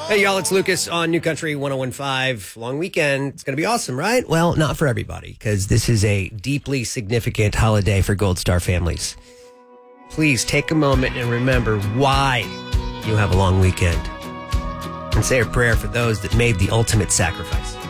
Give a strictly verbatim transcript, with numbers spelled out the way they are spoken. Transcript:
Hey, y'all, it's Lucas on New Country one oh one point five. Long weekend. It's going to be awesome, right? Well, not for everybody, because this is a deeply significant holiday for Gold Star families. Please take a moment and remember why you have a long weekend. And say a prayer for those that made the ultimate sacrifice.